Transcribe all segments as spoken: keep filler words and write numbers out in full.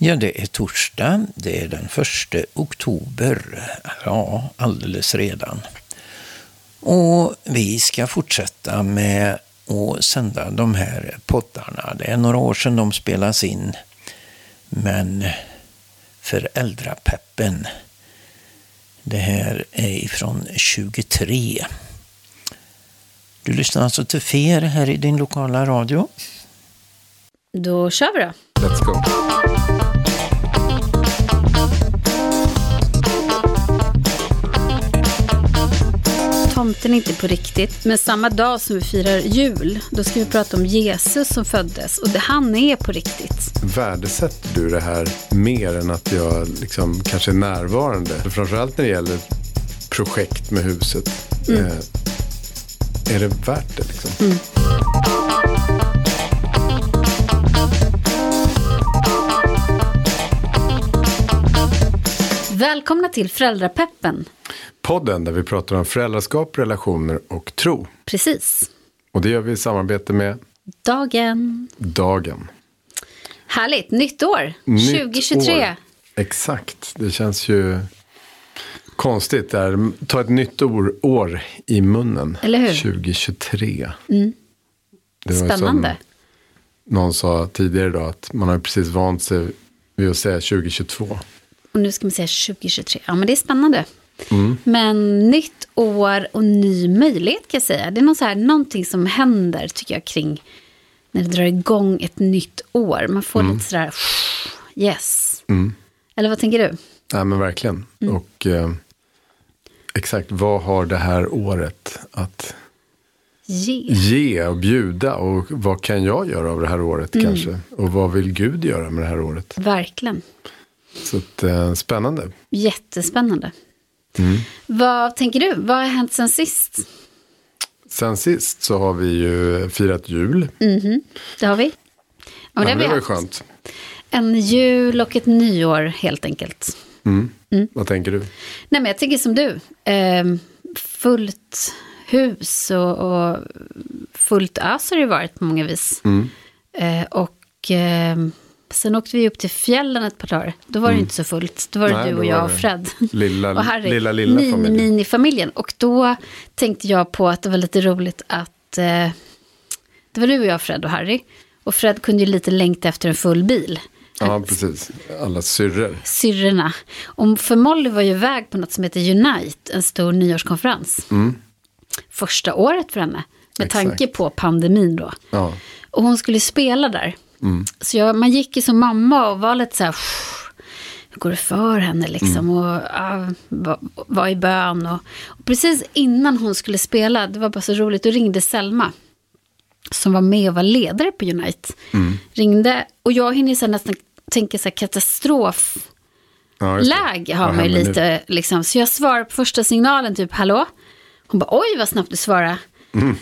Ja, det är torsdag. Det är den första oktober. Ja, alldeles redan. Och vi ska fortsätta med att sända de här poddarna. Det är några år sedan de spelas in. Men Föräldrapeppen, det här är ifrån tjugotre. Du lyssnar alltså till Fer här i din lokala radio. Då kör vi då. Let's go. Tomten är inte på riktigt, men samma dag som vi firar jul, då ska vi prata om Jesus som föddes, och det, han är på riktigt. Värdesätter du det här mer än att jag liksom kanske är närvarande? Framförallt när det gäller projekt med huset. Mm. Eh, är det värt det liksom? Mm. Välkomna till Föräldrapeppen. Podden där vi pratar om föräldraskap, relationer och tro. Precis. Och det gör vi i samarbete med Dagen. Dagen. Härligt, nytt år. Nytt tjugohundratjugotre. År. Exakt, det känns ju konstigt där. Ta ett nytt år, år i munnen. Eller hur? tjugohundratjugotre. Mm. Det var spännande. Någon sa tidigare idag att man har precis vant sig vid att säga tjugohundratjugotvå. Och nu ska man säga tjugohundratjugotre. Ja, men det är spännande. Mm. Men nytt år och ny möjlighet kan jag säga. Det är något så här, någonting som händer tycker jag kring när det drar igång ett nytt år. Man får mm. lite sådär yes. Mm. Eller vad tänker du? Ja, men verkligen. Mm. Och eh, exakt, vad har det här året att ge, ge och bjuda? Och vad kan jag göra av det här året mm. kanske? Och vad vill Gud göra med det här året? Verkligen. Så att, eh, spännande. Jättespännande. Mm. Vad tänker du? Vad har hänt sen sist? Sen sist så har vi ju firat jul. Mm-hmm. Det har vi. Ja, det, det var ju skönt. En jul och ett nyår helt enkelt. Mm. Mm. Vad tänker du? Nej, men jag tänker som du. Eh, fullt hus och, och fullt ös har det varit på många vis. Mm. Eh, och... Eh, Sen åkte vi upp till fjällen ett par dagar. Då var det mm. inte så fullt. Då var det Nej, du och jag och Fred. Lilla, och Harry. lilla, lilla Mini, familjen. Mini-familjen. Och då tänkte jag på att det var lite roligt att... Eh, det var du och jag, Fred och Harry. Och Fred kunde ju lite längta efter en full bil. Ja, precis. Alla syrror. Syrrorna. Och för Molly var ju iväg på något som heter Unite. En stor nyårskonferens. Mm. Första året för henne. Med Exakt. tanke på pandemin då. Ja. Och hon skulle spela där. Mm. Så jag, man gick ju som mamma och var lite så här, hur går det för henne liksom, mm. och uh, var, var i bön och, och precis innan hon skulle spela, det var bara så roligt, då ringde Selma som var med och var ledare på Unite, mm. ringde, och jag hinner så nästan tänka så här katastrof ja, läge har man ju lite liksom, så jag svarar på första signalen typ, hallå, hon bara, oj vad snabbt du svarar. Mm.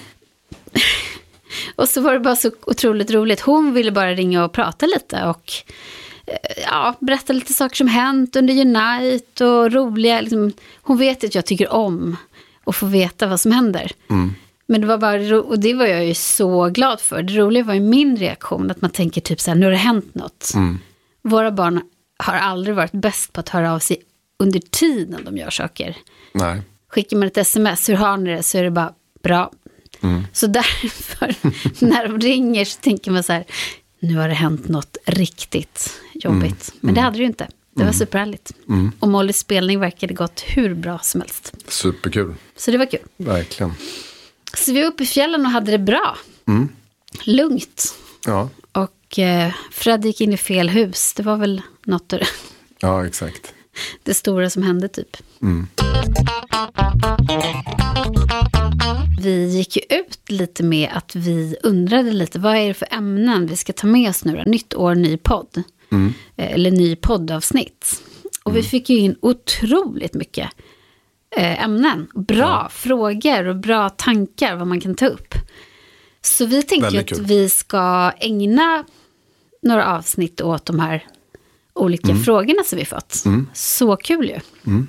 Och så var det bara så otroligt roligt. Hon ville bara ringa och prata lite och ja, berätta lite saker som hänt under Unite och roliga. Liksom, hon vet att jag tycker om att få veta vad som händer. Mm. Men det var bara, och det var jag ju så glad för. Det roliga var ju min reaktion, att man tänker typ så här, nu har det hänt något. Mm. Våra barn har aldrig varit bäst på att höra av sig under tiden de gör saker. Nej. Skickar man ett sms, hur har ni det? Så är det bara bra. Mm. Så därför när de ringer så tänker man så här, nu har det hänt något riktigt jobbigt. Mm. Men det hade det ju inte. Det var mm. superhärligt. Mm. Och Mollys spelning verkade gått hur bra som helst. Superkul. Så det var kul. Verkligen. Så vi var uppe i fjällen och hade det bra. Mm. Lugnt. Ja. Och eh, Fred gick in i fel hus. Det var väl något av det. Ja, exakt. Det stora som hände typ. Mm. Vi gick ju ut lite med att vi undrade lite, vad är det för ämnen vi ska ta med oss nu då? Nytt år, ny podd. Mm. Eller ny poddavsnitt. Och mm. vi fick ju in otroligt mycket ämnen. Bra ja. frågor och bra tankar vad man kan ta upp. Så vi tänkte ju att kul. vi ska ägna några avsnitt åt de här olika mm. frågorna som vi fått. Mm. Så kul ju. Mm.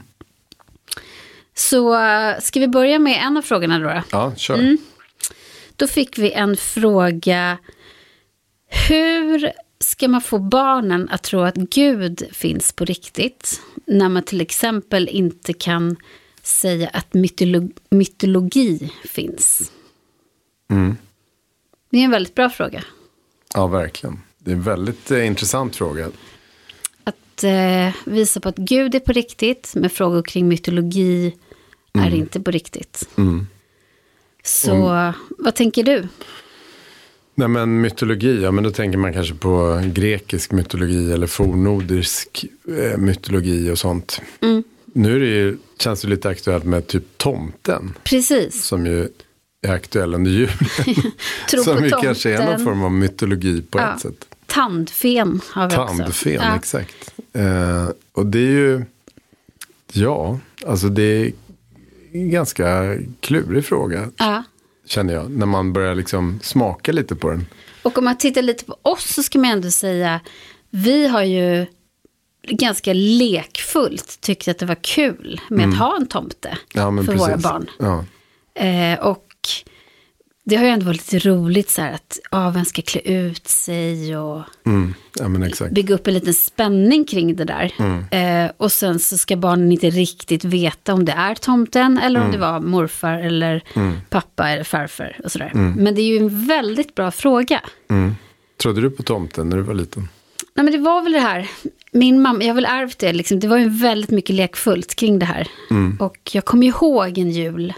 Så ska vi börja med en av frågorna då? Ja, kör. Mm. Då fick vi en fråga. Hur ska man få barnen att tro att Gud finns på riktigt när man till exempel inte kan säga att mytolo- mytologi finns? Mm. Det är en väldigt bra fråga. Ja, verkligen. Det är en väldigt eh, intressant fråga. Att eh, visa på att Gud är på riktigt, med frågor kring mytologi mm. är inte på riktigt. Mm. Så Om... vad tänker du? Nej, men mytologi, ja, men då tänker man kanske på grekisk mytologi eller fornnordisk eh, mytologi och sånt. Mm. Nu är det ju, känns det lite aktuellt med typ tomten. Precis. Som ju är aktuell under julen. Tro som på ju tomten. kanske är någon form av mytologi på ja. ett sätt. Tandfen har vi också. Tandfen, ja. exakt. Eh, och det är ju, ja, alltså det är en ganska klurig fråga. Ja. Känner jag, när man börjar liksom smaka lite på den. Och om man tittar lite på oss så ska man ändå säga, vi har ju ganska lekfullt tyckt att det var kul med mm. att ha en tomte ja, men för precis. våra barn. Ja. Eh, och det har ju ändå varit lite roligt så här att ja, vem ska klä ut sig och mm. ja, men exakt. bygga upp en liten spänning kring det där. Mm. Eh, och sen så ska barnen inte riktigt veta om det är tomten eller om mm. det var morfar eller mm. pappa eller farfar och sådär. Mm. Men det är ju en väldigt bra fråga. Mm. Trodde du på tomten när du var liten? Nej, men det var väl det här. Min mamma, jag har väl ärvt det liksom. Det var ju väldigt mycket lekfullt kring det här. Mm. Och jag kommer ihåg en jul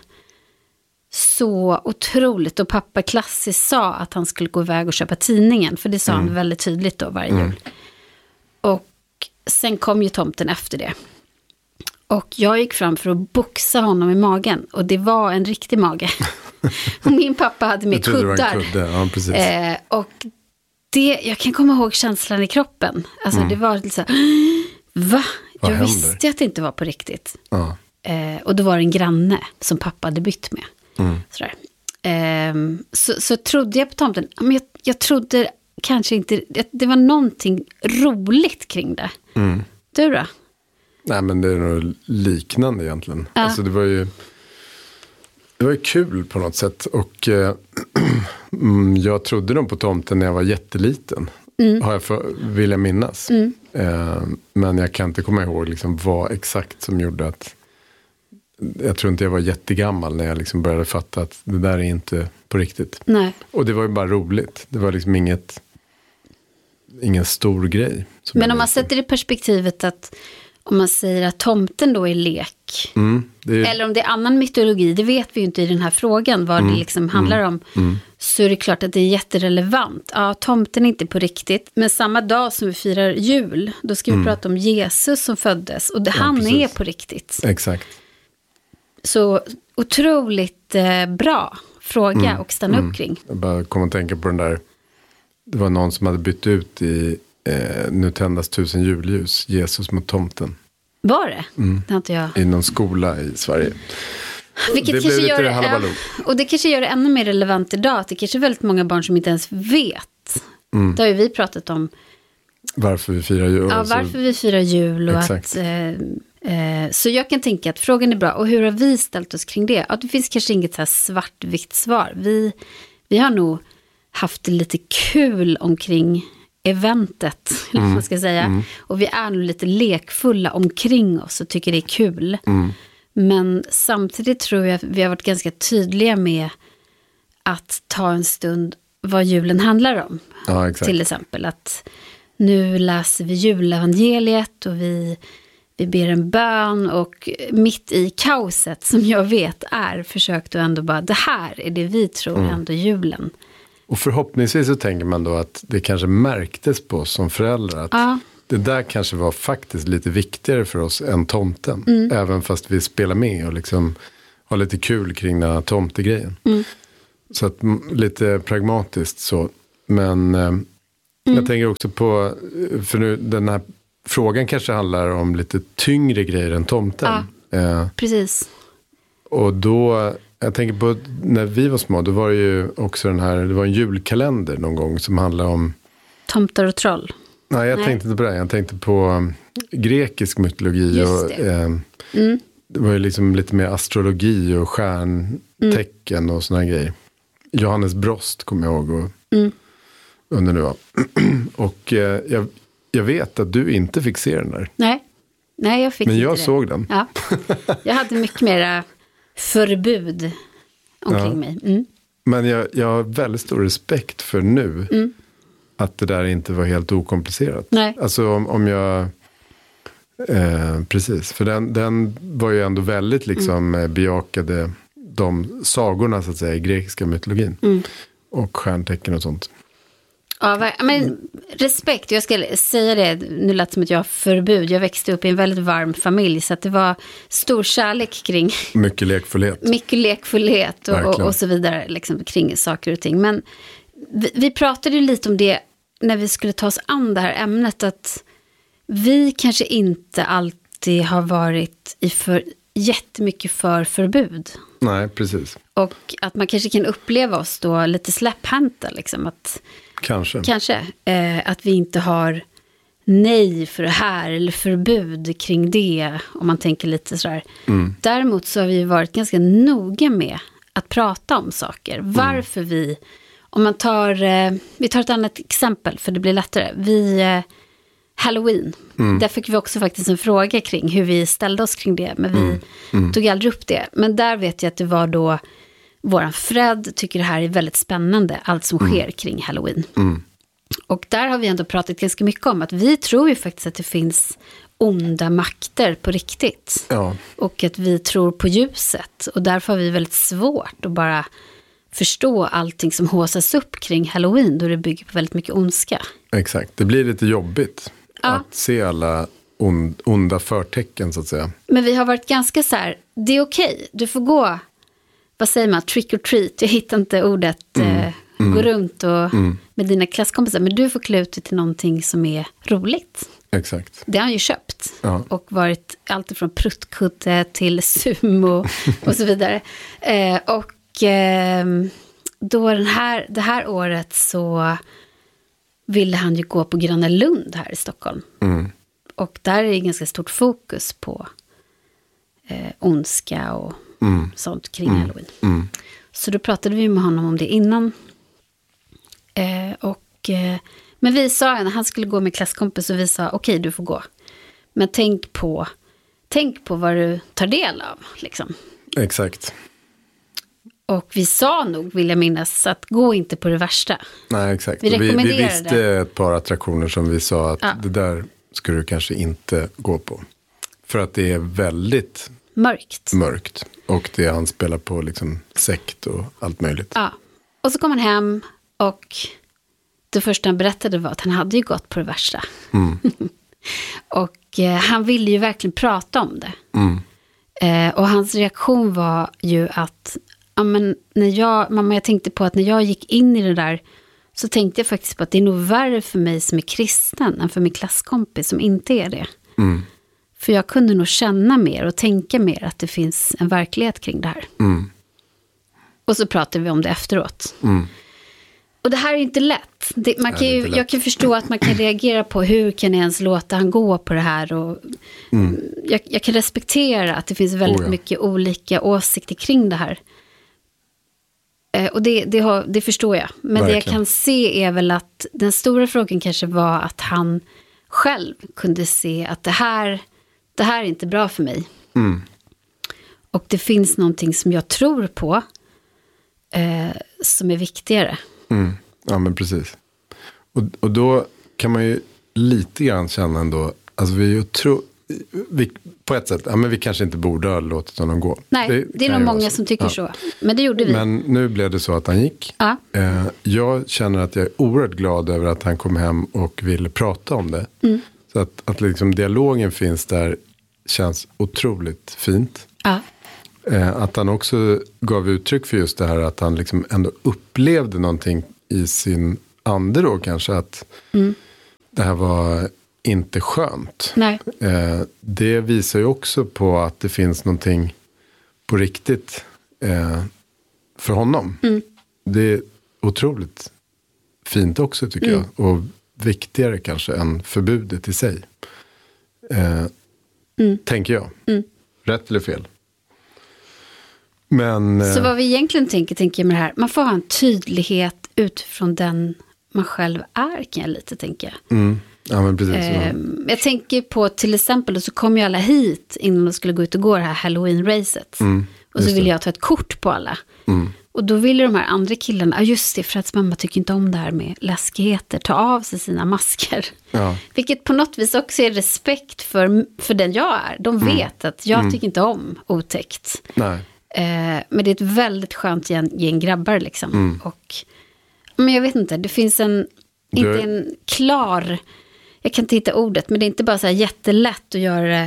så otroligt. Och pappa klassiskt sa att han skulle gå iväg och köpa tidningen. För det sa mm. han väldigt tydligt då varje mm. jul. Och sen kom ju tomten efter det. Och jag gick fram för att boxa honom i magen. Och det var en riktig mage. Och min pappa hade med kuddar. Det var en kudde. Ja, precis. Eh, och det, jag kan komma ihåg känslan i kroppen. Alltså mm. det var lite så här, va? Vad jag händer? visste att det inte var på riktigt. Ja. Eh, och då var det en granne som pappa hade bytt med. Mm. Sådär. Eh, så, så trodde jag på tomten. Men jag, jag trodde kanske inte, det var någonting roligt kring det. Mm. Du då? Nej, men det är nog liknande egentligen. Ja. Alltså det var ju det var ju kul på något sätt. Och eh, jag trodde nog på tomten när jag var jätteliten. Mm. Har jag för, vill jag minnas. Mm. Eh, men jag kan inte komma ihåg liksom vad exakt som gjorde att jag tror inte jag var jättegammal när jag liksom började fatta att det där är inte på riktigt. Nej. Och det var ju bara roligt. Det var liksom inget ingen stor grej. Men om man sätter i perspektivet att om man säger att tomten då är lek. Mm, det är... Eller om det är annan mytologi. Det vet vi ju inte i den här frågan. Vad mm, det liksom handlar mm, om. Mm. Så är det klart att det är jätterelevant. Ja, tomten är inte på riktigt. Men samma dag som vi firar jul. Då ska vi mm. prata om Jesus som föddes. Och det, ja, han precis. är på riktigt. Exakt. Så otroligt eh, bra fråga mm, och stanna mm. upp kring. Jag bara kom att tänka på den där. Det var någon som hade bytt ut i eh, Nu tändas tusen julljus. Jesus mot tomten. Var det? Mm. Det har inte jag. I någon skola i Sverige. Vilket det kanske blev gör lite det, halabaloo. ja, och det kanske gör det ännu mer relevant idag. Att det kanske är väldigt många barn som inte ens vet. Mm. Det har ju vi pratat om. Varför vi firar jul. Ja, varför vi firar jul. Och att, eh, eh, så jag kan tänka att frågan är bra. Och hur har vi ställt oss kring det? Att det finns kanske inget så här svartvitt svar. Vi, vi har nog haft det lite kul omkring eventet. Eller vad man ska säga. Mm. Och vi är nog lite lekfulla omkring oss och tycker det är kul. Mm. Men samtidigt tror jag att vi har varit ganska tydliga med att ta en stund vad julen handlar om. Ja, exakt. Till exempel att nu läser vi julevangeliet och vi, vi ber en bön och mitt i kaoset som jag vet är försökt du ändå bara, det här är det vi tror mm. ändå julen. Och förhoppningsvis så tänker man då att det kanske märktes på oss som föräldrar att ja. det där kanske var faktiskt lite viktigare för oss än tomten. Mm. Även fast vi spelar med och liksom har lite kul kring den här tomtegrejen. Mm. Så att lite pragmatiskt så. Men eh, mm. jag tänker också på, för nu den här frågan kanske handlar om lite tyngre grejer än tomten. Ja, eh, precis. Och då, jag tänker på när vi var små, då var det ju också den här, det var en julkalender någon gång som handlade om tomtar och troll. Nej, jag Nej. tänkte inte på det. Jag tänkte på um, grekisk mytologi. Just och det. eh, Mm. det var ju liksom lite mer astrologi och stjärntecken mm. och såna grejer. Johannes Brost kommer jag ihåg. Och, mm. under nu. Och eh, jag, jag vet att du inte fick se den där. Nej, Nej jag fick Men inte jag det. såg den. Ja. Jag hade mycket mera förbud omkring ja. mig. Mm. Men jag, jag har väldigt stor respekt för nu Mm. att det där inte var helt okomplicerat. Nej. Alltså om, om jag... Eh, precis, för den, den var ju ändå väldigt liksom mm. bejakade de sagorna så att säga i grekiska mytologin. Mm. Och stjärntecken och sånt. Ja, men respekt, jag ska säga det, nu lät det som att jag har förbud. Jag växte upp i en väldigt varm familj så att det var stor kärlek kring... Mycket lekfullhet. Mycket lekfullhet och, och, och så vidare liksom, kring saker och ting. Men vi, vi pratade ju lite om det när vi skulle ta oss an det här ämnet, att vi kanske inte alltid har varit i för, jättemycket för förbud. Nej, precis. Och att man kanske kan uppleva oss då lite släpphänta liksom, att... Kanske. Kanske. Eh, att vi inte har nej för det här eller förbud kring det, om man tänker lite sådär. Mm. Däremot så har vi varit ganska noga med att prata om saker. Varför mm. vi, om man tar, eh, vi tar ett annat exempel för det blir lättare. Vi, eh, Halloween, mm. där fick vi också faktiskt en fråga kring hur vi ställde oss kring det. Men vi mm. Mm. tog aldrig upp det. Men där vet jag att det var då våran Fred tycker det här är väldigt spännande, allt som mm. sker kring Halloween. Mm. Och där har vi ändå pratat ganska mycket om att vi tror ju faktiskt att det finns onda makter på riktigt. Ja. Och att vi tror på ljuset. Och därför har vi väldigt svårt att bara förstå allting som håsas upp kring Halloween, då det bygger på väldigt mycket ondska. Exakt, det blir lite jobbigt ja. att se alla ond, onda förtecken så att säga. Men vi har varit ganska så här, det är okej, du får gå... Vad säger man? Trick or treat. Jag hittar inte ordet mm. eh, mm. gå runt och, mm. med dina klasskompisar. Men du får klä ut dig till någonting som är roligt. Exakt. Det har han ju köpt. Ja. Och varit allt från pruttkudde till sumo och så vidare. Eh, och eh, då den här, det här året så ville han ju gå på Gröna Lund här i Stockholm. Mm. Och där är det ganska stort fokus på eh, ondska och Mm. sånt kring mm. Halloween. Mm. Så då pratade vi med honom om det innan. Eh, och, eh, men vi sa, när han skulle gå med klasskompis, och vi sa, okej okay, du får gå. Men tänk på, tänk på vad du tar del av. Liksom. Exakt. Och vi sa nog, vill jag minnas, att gå inte på det värsta. Nej, exakt. Vi rekommenderade. Vi, vi visste ett par attraktioner som vi sa att ja. det där skulle du kanske inte gå på. För att det är väldigt mörkt. Mörkt. Och det han spelar på liksom sekt och allt möjligt. Ja. Och så kom han hem och det första han berättade var att han hade ju gått på det värsta. Mm. och eh, han ville ju verkligen prata om det. Mm. Eh, och hans reaktion var ju att ja, men när jag, mamma, jag tänkte på att när jag gick in i det där så tänkte jag faktiskt på att det är nog värre för mig som är kristen än för min klasskompis som inte är det. Mm. För jag kunde nog känna mer och tänka mer att det finns en verklighet kring det här. Mm. Och så pratade vi om det efteråt. Mm. Och det här är inte lätt. Det, man kan ju, lätt. Jag kan förstå att man kan reagera på hur kan jag ens låta han gå på det här. Och mm. jag, jag kan respektera att det finns väldigt oh ja. mycket olika åsikter kring det här. Eh, och det, det, har, det förstår jag. Men Verkligen. det jag kan se är väl att den stora frågan kanske var att han själv kunde se att det här... Det här är inte bra för mig. Mm. Och det finns någonting som jag tror på eh, som är viktigare. Mm. Ja, men precis. Och, och då kan man ju lite grann känna ändå, alltså vi är ju tro, vi, på ett sätt, ja men vi kanske inte borde ha låtit honom gå. Nej, det, det är nog många som tycker ja. så. Men det gjorde vi. Men nu blev det så att han gick. Ja. Eh, jag känner att jag är oerhört glad över att han kom hem och ville prata om det. Mm. Så att, att liksom dialogen finns där känns otroligt fint. Ja. Eh, att han också gav uttryck för just det här att han liksom ändå upplevde någonting i sin ande då kanske. Att mm. det här var inte skönt. Nej. Eh, det visar ju också på att det finns någonting på riktigt eh, för honom. Mm. Det är otroligt fint också tycker mm. jag. Och viktigare kanske än förbudet i sig. Eh, mm. Tänker jag. Mm. Rätt eller fel? Men, så eh, vad vi egentligen tänker, tänker med det här. Man får ha en tydlighet utifrån den man själv är, kan jag lite tänka. Mm. Ja, men precis. Eh, jag tänker på till exempel, och så kom ju alla hit innan de skulle gå ut och gå det här Halloween-racet. Mm, och så ville jag ta ett kort på alla. Mm. Och då ville de här andra killarna, ja just det, för att mamma tycker inte om det här med läskigheter, ta av sig sina masker. Ja. Vilket på något vis också är respekt för, för den jag är. De vet mm. att jag mm. tycker inte om otäckt. Nej. Eh, men det är ett väldigt skönt gäng, gäng grabbar liksom. Mm. Och, men jag vet inte, det finns en, du... inte en klar, jag kan inte hitta ordet, men det är inte bara så här jättelätt att göra det.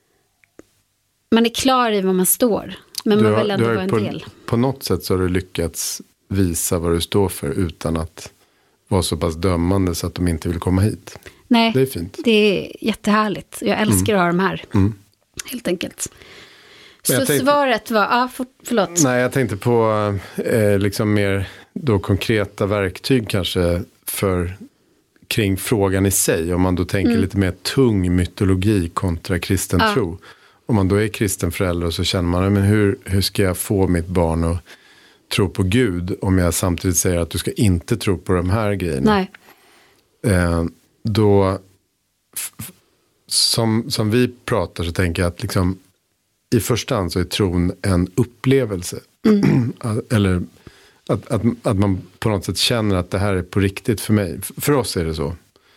Man är klar i vad man står. Men du man har, vill ändå vara en på, del. På något sätt så har du lyckats visa vad du står för utan att vara så pass dömande så att de inte vill komma hit. Nej, det är fint. Det är jättehärligt. Jag älskar mm. att ha de här. Mm. Helt enkelt. Så tänkte, svaret var, ja, för, förlåt. Nej, jag tänkte på eh, liksom mer då konkreta verktyg kanske för kring frågan i sig. Om man då tänker mm. lite mer tung mytologi kontra kristen ja. tro. Om man då är kristen förälder och så känner man, men hur, hur ska jag få mitt barn att tro på Gud om jag samtidigt säger att du ska inte tro på de här grejerna? Nej. Eh, då, f- som, som vi pratar så tänker jag att liksom, i första hand så är tron en upplevelse. Mm. Eller att, att, att man på något sätt känner att det här är på riktigt för mig. För oss är det så.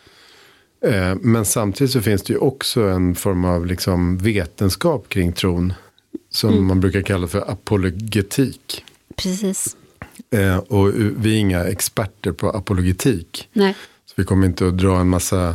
Men samtidigt så finns det ju också en form av liksom vetenskap kring tron som mm. man brukar kalla för apologetik. Precis. Och vi är inga experter på apologetik. Nej. Så vi kommer inte att dra en massa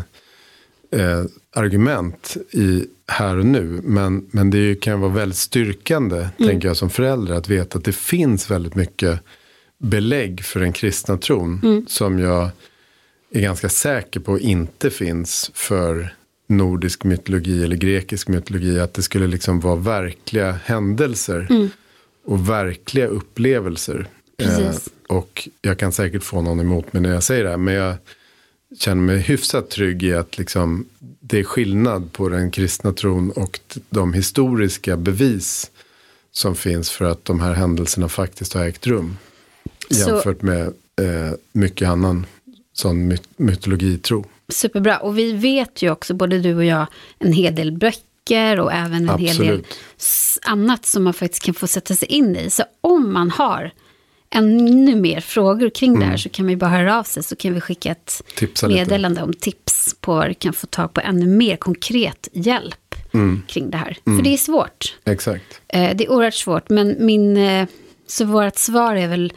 eh, argument i här och nu. Men, men det kan vara väldigt styrkande, mm. tänker jag som förälder, att veta att det finns väldigt mycket belägg för den kristna tron mm. som jag är ganska säker på inte finns för nordisk mytologi eller grekisk mytologi. Att det skulle liksom vara verkliga händelser mm. och verkliga upplevelser. Eh, och jag kan säkert få någon emot mig när jag säger det här, men jag känner mig hyfsat trygg i att liksom, det är skillnad på den kristna tron och de historiska bevis som finns för att de här händelserna faktiskt har ägt rum. Så, jämfört med eh, mycket annan sån my- mytologitro. Superbra. Och vi vet ju också, både du och jag, en hel del böcker och även en Absolut. hel del annat som man faktiskt kan få sätta sig in i. Så om man har ännu mer frågor kring mm. det här så kan vi bara höra av sig, så kan vi skicka ett Tipsa meddelande lite. om tips på vad du kan få tag på ännu mer konkret hjälp mm. kring det här. Mm. För det är svårt. Exakt. Eh, det är oerhört svårt, men min, eh, så vårt svar är väl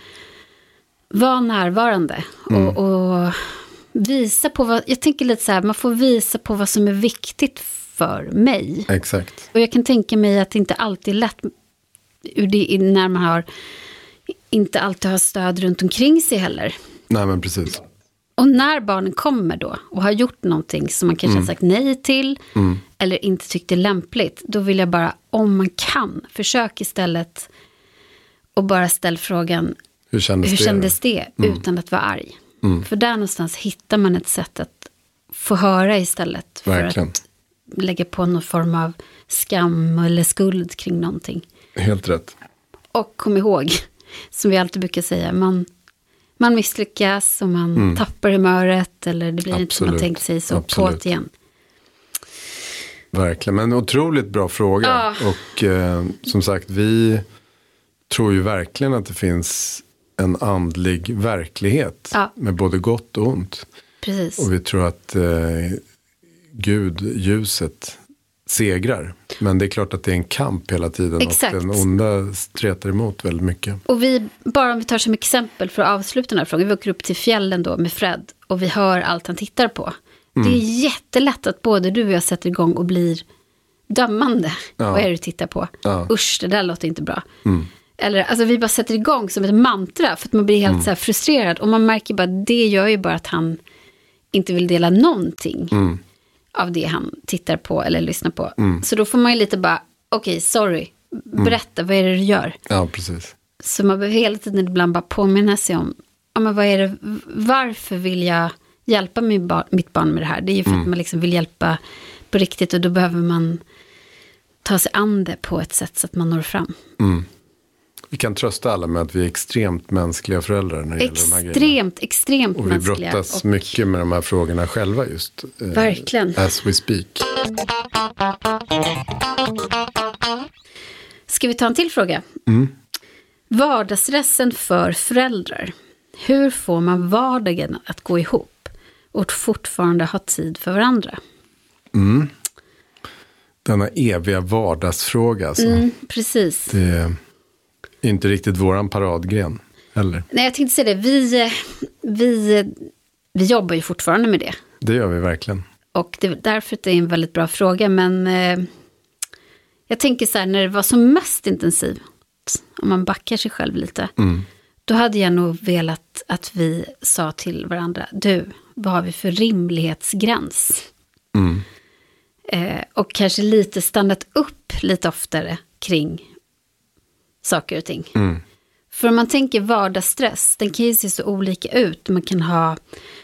var närvarande mm. och, och visa på vad, jag tänker lite så här, man får visa på vad som är viktigt för mig. Exakt. Och jag kan tänka mig att det inte alltid är lätt ur det, när man har inte alltid har stöd runt omkring sig heller. Nej, men precis. Och när barnen kommer då och har gjort någonting som man kanske mm. har sagt nej till mm. eller inte tyckte är lämpligt, då vill jag bara, om man kan, försök istället och bara ställ frågan, hur kändes hur det, kändes det mm. utan att vara arg? Mm. För där någonstans hittar man ett sätt att få höra istället för Verkligen. att lägga på någon form av skam eller skuld kring någonting. Helt rätt. Och kom ihåg, som vi alltid brukar säga, man, man misslyckas och man mm. tappar humöret eller det blir Absolut. inte som man tänkt sig, så Absolut. på igen. Verkligen, men otroligt bra fråga. Ja. Och eh, som sagt, vi tror ju verkligen att det finns en andlig verklighet ja. med både gott och ont. Precis. Och vi tror att eh, Gud, ljuset, segrar. Men det är klart att det är en kamp hela tiden. Exakt. Och den onda stretar emot väldigt mycket. Och vi, bara om vi tar som exempel för att avsluta den här frågan. Vi åker upp till fjällen då med Fred och vi hör allt han tittar på. Mm. Det är jättelätt att både du och jag sätter igång och blir dömande. Ja. Vad är det du tittar på? Ja. Usch, det där låter inte bra. Mm. Eller, alltså vi bara sätter igång som ett mantra för att man blir helt mm. så här frustrerad. Och man märker bara, det gör ju bara att han inte vill dela någonting mm. av det han tittar på eller lyssnar på. Mm. Så då får man ju lite bara, okej, okay, sorry, berätta, mm. vad är det du gör? Ja, precis. Så man behöver hela tiden ibland bara påminna sig om, ja men vad är det, varför vill jag hjälpa mitt barn, mitt barn med det här? Det är ju för mm. att man liksom vill hjälpa på riktigt och då behöver man ta sig an det på ett sätt så att man når fram. Mm. vi kan trösta alla med att vi är extremt mänskliga föräldrar när det extremt, gäller de här grejerna. Extremt, extremt och vi mänskliga. brottas och... mycket med de här frågorna själva just. Eh, Verkligen. As we speak. Ska vi ta en till fråga? Mm. Vardagsstressen för föräldrar. Hur får man vardagen att gå ihop och fortfarande ha tid för varandra? Mm. Denna eviga vardagsfråga. Alltså. Mm, precis. Det är inte riktigt våran paradgren, eller? Nej, jag tänkte säga det. Vi, vi, vi jobbar ju fortfarande med det. Det gör vi verkligen. Och det är därför att det är en väldigt bra fråga. Men eh, jag tänker så här, när det var som mest intensivt, om man backar sig själv lite, Mm. då hade jag nog velat att vi sa till varandra, du, vad har vi för rimlighetsgräns? Mm. Eh, och kanske lite stannat upp lite oftare kring saker och ting. Mm. För om man tänker vardagsstress, den kan ju se så olika ut. Man kan ha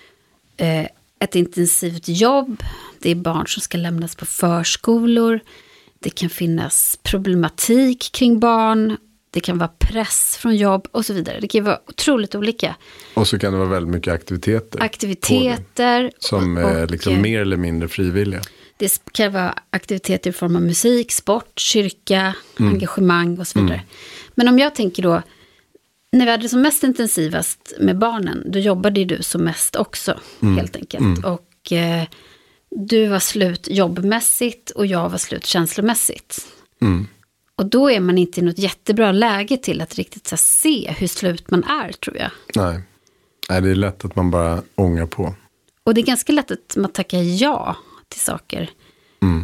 eh, ett intensivt jobb, det är barn som ska lämnas på förskolor, det kan finnas problematik kring barn, det kan vara press från jobb och så vidare. Det kan vara otroligt olika. Och så kan det vara väldigt mycket aktiviteter. Aktiviteter. Som och, är liksom och, mer eller mindre frivilliga. Det kan vara aktiviteter i form av musik, sport, kyrka, mm. engagemang och så vidare. Mm. Men om jag tänker då, när vi hade det som mest intensivast med barnen, då jobbade ju du som mest också, mm. helt enkelt. Mm. Och eh, du var slut jobbmässigt och jag var slut känslomässigt. Mm. Och då är man inte i något jättebra läge till att riktigt så här, se hur slut man är, tror jag. Nej. Nej, det är lätt att man bara ångar på. Och det är ganska lätt att man tackar ja till saker mm.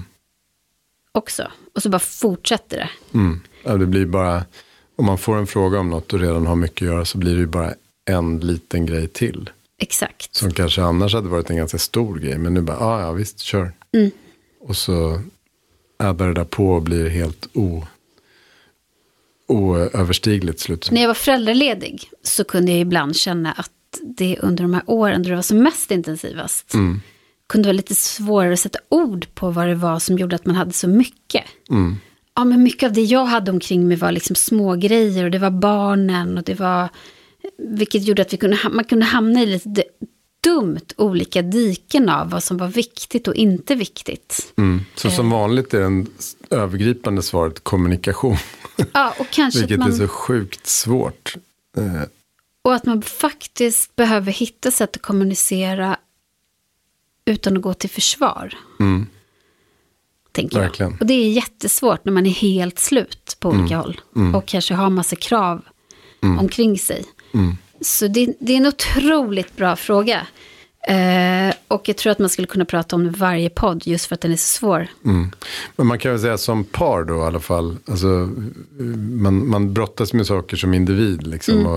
också. Och så bara fortsätter det. Mm. Ja, det blir bara, om man får en fråga om något och redan har mycket att göra, så blir det ju bara en liten grej till. Exakt. Som kanske annars hade varit en ganska stor grej. Men nu bara, ah, ja visst, kör. Mm. Och så ädar det där på och blir helt o, oöverstigligt slut. När jag var föräldraledig så kunde jag ibland känna att det under de här åren då det var som mest intensivast mm. kunde vara lite svårare att sätta ord på vad det var som gjorde att man hade så mycket. Mm. Ja, men mycket av det jag hade omkring mig var liksom små grejer och det var barnen och det var, vilket gjorde att vi kunde, man kunde hamna i lite dumt olika diken av vad som var viktigt och inte viktigt. Mm. Så som vanligt är den övergripande svaret kommunikation. Ja, och kanske vilket man, är så sjukt svårt. Eh. Och att man faktiskt behöver hitta sätt att kommunicera utan att gå till försvar. Mm. Tänker Verkligen. jag. Och det är jättesvårt när man är helt slut på olika mm. håll. Mm. Och kanske har massa krav mm. omkring sig. Mm. Så det, det är en otroligt bra fråga. Eh, och jag tror att man skulle kunna prata om varje podd just för att den är så svår. Mm. Men man kan väl säga som par då i alla fall. Alltså, man, man brottas med saker som individ liksom. Mm. Och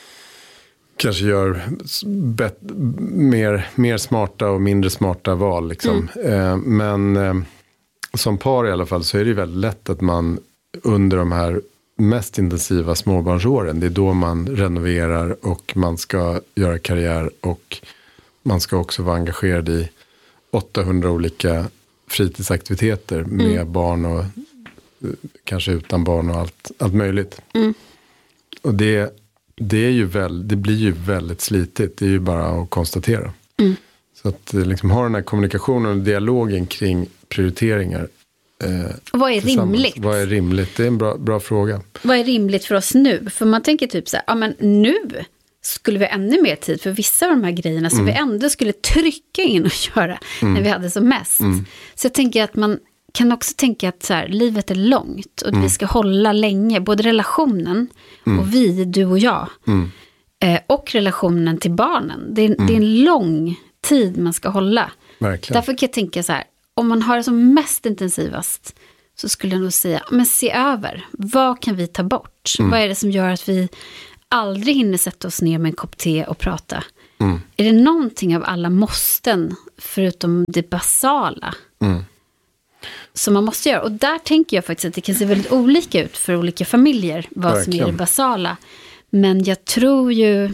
kanske gör bet, mer, mer smarta och mindre smarta val liksom. Mm. Eh, men eh, som par i alla fall så är det ju väldigt lätt att man under de här mest intensiva småbarnsåren, det är då man renoverar och man ska göra karriär och man ska också vara engagerad i åttahundra olika fritidsaktiviteter med mm. barn och kanske utan barn och allt, allt möjligt. Mm. Och det, det, är ju väl, det blir ju väldigt slitigt, det är ju bara att konstatera. Mm. Så att liksom ha den här kommunikationen och dialogen kring prioriteringar. Eh, och vad är rimligt? Vad är rimligt? Det är en bra, bra fråga. Vad är rimligt för oss nu? För man tänker typ så här, ja men nu skulle vi ha ännu mer tid för vissa av de här grejerna som mm. vi ändå skulle trycka in och göra mm. när vi hade som mest. Mm. Så jag tänker att man kan också tänka att så här, livet är långt och att mm. vi ska hålla länge, både relationen mm. och vi, du och jag, mm. eh, och relationen till barnen. Det är, mm. det är en lång tid man ska hålla. Verkligen. Därför kan jag tänka så här, om man har det som mest intensivast så skulle jag nog säga, men se över, vad kan vi ta bort? Mm. Vad är det som gör att vi aldrig hinner sätta oss ner med en kopp te och prata? Mm. Är det någonting av alla måsten, förutom det basala, mm. som man måste göra? Och där tänker jag faktiskt att det kan se väldigt olika ut för olika familjer, vad Verkligen. Som är det basala. Men jag tror ju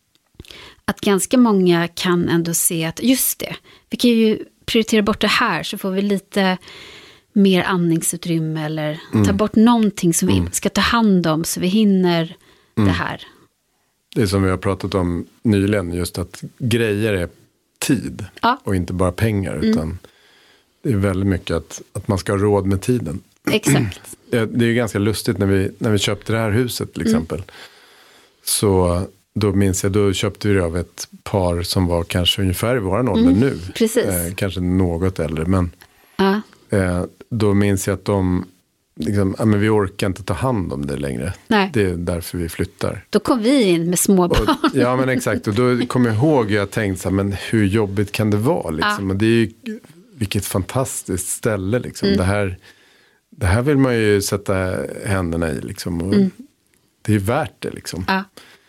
att ganska många kan ändå se att just det, vi kan ju prioritera bort det här så får vi lite mer andningsutrymme eller mm. ta bort någonting som mm. vi ska ta hand om så vi hinner mm. det här. Det är som vi har pratat om nyligen, just att grejer är tid ja. och inte bara pengar, mm. utan det är väldigt mycket att, att man ska ha råd med tiden. Exakt. Det är ju ganska lustigt när vi, när vi köpte det här huset till exempel. Mm. Så då minns jag, då köpte vi det av ett par som var kanske ungefär i våran ålder mm. nu. Precis. Eh, kanske något äldre, men ja. eh, då minns jag att de liksom, ja, men vi orkar inte ta hand om det längre. Nej. Det är därför vi flyttar. Då kom vi in med små barn. Och, ja, men exakt. Och då kom jag ihåg att jag tänkte så här, men hur jobbigt kan det vara? Liksom? Ja. Och det är ju, vilket fantastiskt ställe. Liksom. Mm. Det, här, det här vill man ju sätta händerna i. Liksom. Och mm. det är värt det. Liksom. Ja.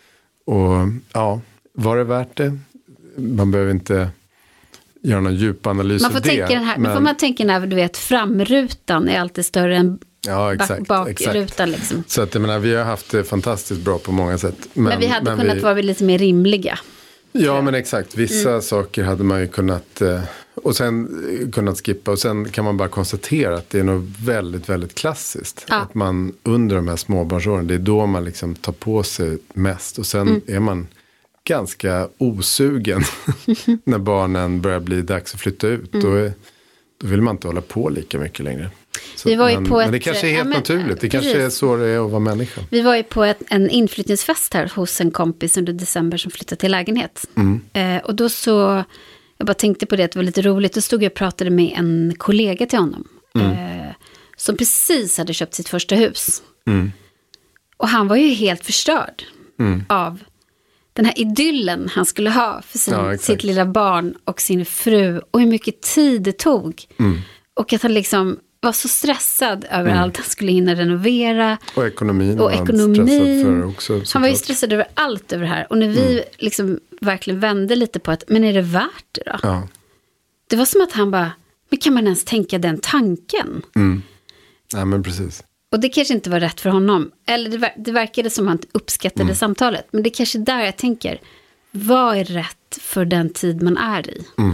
Och ja, var det värt det? Man behöver inte göra någon djupanalys man får av det. Tänka den här, men... får man tänka när du vet, framrutan är alltid större än ja, exakt, bakrutan. Liksom. Så att, jag menar, vi har haft det fantastiskt bra på många sätt. Men, men vi hade men kunnat vi... vara lite mer rimliga. Ja, men exakt. Vissa mm. saker hade man ju kunnat och sen kunnat skippa. Och sen kan man bara konstatera att det är nog väldigt, väldigt klassiskt. Ja. Att man under de här småbarnsåren, det är då man liksom tar på sig mest. Och sen mm. är man ganska osugen när barnen börjar bli dags att flytta ut. Mm. Då, är, då vill man inte hålla på lika mycket längre. Så, vi var ju men, på ett, men det kanske är helt ja, men, naturligt. Det kanske precis. är så det är att vara människa. Vi var ju på ett, en inflyttningsfest här hos en kompis under december som flyttade till lägenhet. Mm. Eh, och då så, jag bara tänkte på det, att det var lite roligt. Då stod jag och pratade med en kollega till honom. Mm. Eh, som precis hade köpt sitt första hus. Mm. Och han var ju helt förstörd mm. av den här idyllen han skulle ha för sin, ja, sitt lilla barn och sin fru. Och hur mycket tid det tog. Mm. Och att han liksom var så stressad över mm. allt. Han skulle hinna renovera. Och ekonomin. Och ekonomin. För också, han var ju stressad över allt över det här. Och när vi mm. liksom verkligen vände lite på att, men är det värt det då? Ja. Det var som att han bara, men kan man ens tänka den tanken? Mm. Ja, men precis. Och det kanske inte var rätt för honom. Eller det, ver- det verkade som att han uppskattade mm. samtalet. Men det är kanske där jag tänker, vad är rätt för den tid man är i? Mm.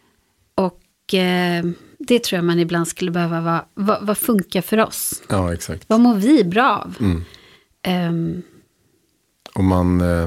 Och eh, det tror jag man ibland skulle behöva vara, vad, vad funkar för oss? Ja, exakt. Vad mår vi bra av? Mm. Um, Och man, eh,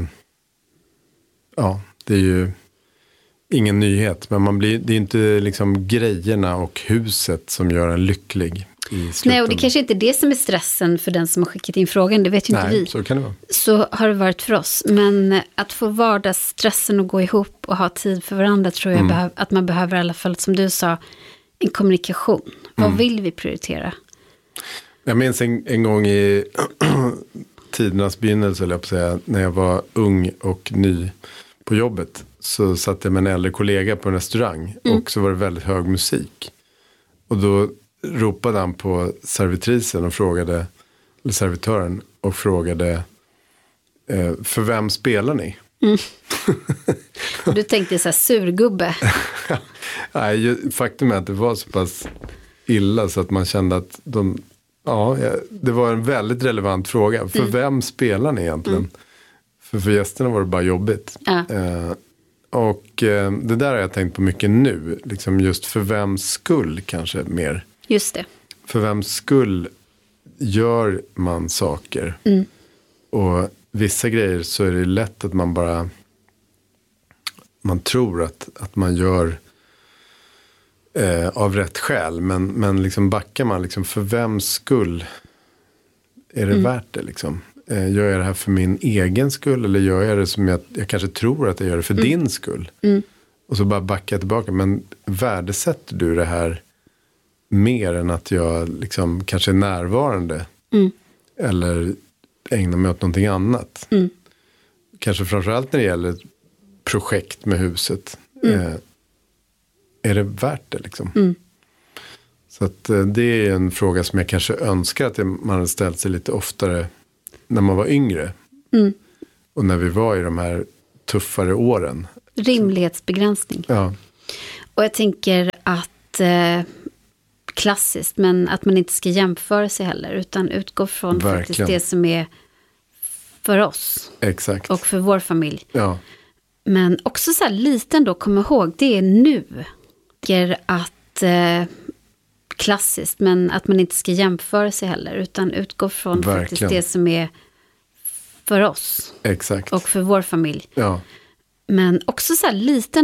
ja, det är ju ingen nyhet. Men man blir, det är inte liksom grejerna och huset som gör en lycklig. Nej, och det kanske inte är det som är stressen för den som har skickat in frågan, det vet ju inte Nej, vi. Så kan det vara. Så har det varit för oss. Men att få vardagsstressen att gå ihop och ha tid för varandra tror jag mm. behöv, att man behöver i alla fall, som du sa, en kommunikation. Vad mm. vill vi prioritera? Jag minns en, en gång i tidernas begynnelse, eller jag på att säga, när jag var ung och ny på jobbet, så satt jag med en äldre kollega på en restaurang mm. och så var det väldigt hög musik. Och då ropade han på servitrisen och frågade, eller servitören, och frågade eh, för vem spelar ni? Mm. Du tänkte så här, surgubbe. Nej, faktum är att det var så pass illa så att man kände att de, ja, det var en väldigt relevant fråga. För mm. vem spelar ni egentligen? Mm. För för gästerna var det bara jobbigt. Ja. Eh, och eh, det där har jag tänkt på mycket nu. Liksom just för vems skull kanske mer. Just det. För vems skull gör man saker. Mm. Och vissa grejer så är det lätt att man bara, man tror att, att man gör eh, av rätt skäl. Men, men liksom backar man liksom, för vems skull är det mm. värt det liksom? Eh, gör jag det här för min egen skull, eller gör jag det som jag, jag kanske tror att jag gör det för mm. din skull? Mm. Och så bara backar jag tillbaka. Men värdesätter du det här mer än att jag liksom kanske är närvarande mm. eller ägnar mig åt någonting annat? Mm. Kanske framförallt när det gäller projekt med huset. Mm. Eh, är det värt det liksom? Mm. Så att eh, det är en fråga som jag kanske önskar att man hade ställt sig lite oftare när man var yngre. Mm. Och när vi var i de här tuffare åren. Rimlighetsbegränsning. Ja. Och jag tänker att eh, klassiskt, men att man inte ska jämföra sig heller, utan utgå från Verkligen. faktiskt det som är för oss. Exakt. Och för vår familj. Ja. Men också så här liten då, kom ihåg, det är nu. Det är att eh, klassiskt. Men att man inte ska jämföra sig heller. Utan utgå från Verkligen. faktiskt det som är för oss. Exakt. Och för vår familj. Ja. Men också så här liten